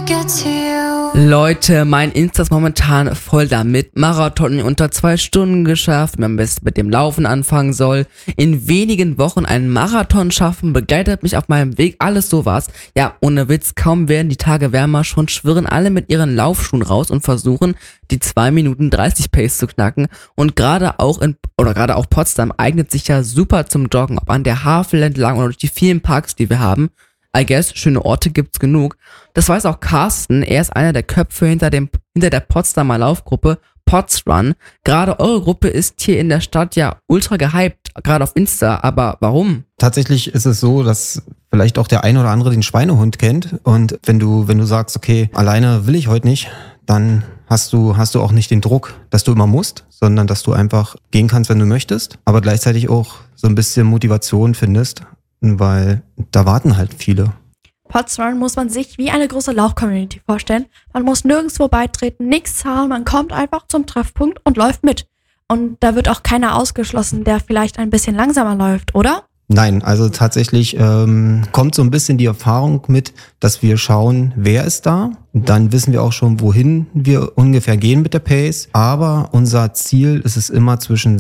Leute, mein Insta ist momentan voll damit. Marathon in unter 2 Stunden geschafft, wenn man am besten mit dem Laufen anfangen soll. In wenigen Wochen einen Marathon schaffen, begleitet mich auf meinem Weg, alles sowas. Ja, ohne Witz, kaum werden die Tage wärmer, schon schwirren alle mit ihren Laufschuhen raus und versuchen, die 2 Minuten 30 Pace zu knacken. Und gerade auch Potsdam eignet sich ja super zum Joggen, ob an der Havel entlang oder durch die vielen Parks, die wir haben. I guess, schöne Orte gibt's genug. Das weiß auch Carsten, er ist einer der Köpfe hinter der Potsdamer Laufgruppe Potsrun. Gerade eure Gruppe ist hier in der Stadt ja ultra gehypt, gerade auf Insta, aber warum? Tatsächlich ist es so, dass vielleicht auch der eine oder andere den Schweinehund kennt und wenn du sagst, okay, alleine will ich heute nicht, dann hast du auch nicht den Druck, dass du immer musst, sondern dass du einfach gehen kannst, wenn du möchtest, aber gleichzeitig auch so ein bisschen Motivation findest, weil da warten halt viele. Potsrun muss man sich wie eine große Lauf-Community vorstellen. Man muss nirgendwo beitreten, nichts zahlen, man kommt einfach zum Treffpunkt und läuft mit. Und da wird auch keiner ausgeschlossen, der vielleicht ein bisschen langsamer läuft, oder? Nein, also tatsächlich kommt so ein bisschen die Erfahrung mit, dass wir schauen, wer ist da. Dann wissen wir auch schon, wohin wir ungefähr gehen mit der Pace. Aber unser Ziel ist es immer zwischen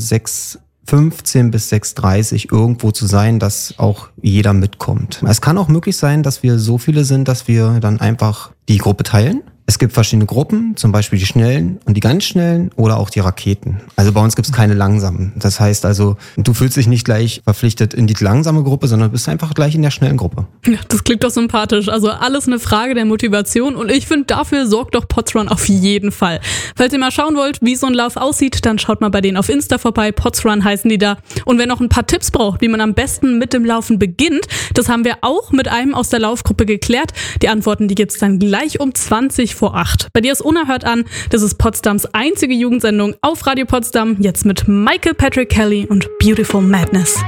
6:15 bis 6:30 irgendwo zu sein, dass auch jeder mitkommt. Es kann auch möglich sein, dass wir so viele sind, dass wir dann einfach die Gruppe teilen. Es gibt verschiedene Gruppen, zum Beispiel die Schnellen und die ganz Schnellen oder auch die Raketen. Also bei uns gibt es keine Langsamen. Das heißt also, du fühlst dich nicht gleich verpflichtet in die langsame Gruppe, sondern bist einfach gleich in der schnellen Gruppe. Ja, das klingt doch sympathisch. Also alles eine Frage der Motivation und ich finde, dafür sorgt doch Potsrun auf jeden Fall. Falls ihr mal schauen wollt, wie so ein Lauf aussieht, dann schaut mal bei denen auf Insta vorbei. Potsrun heißen die da. Und wer noch ein paar Tipps braucht, wie man am besten mit dem Laufen beginnt, das haben wir auch mit einem aus der Laufgruppe geklärt. Die Antworten, die gibt's dann gleich um 20:08. Bei dir ist Unerhört an. Das ist Potsdams einzige Jugendsendung auf Radio Potsdam. Jetzt mit Michael Patrick Kelly und Beautiful Madness.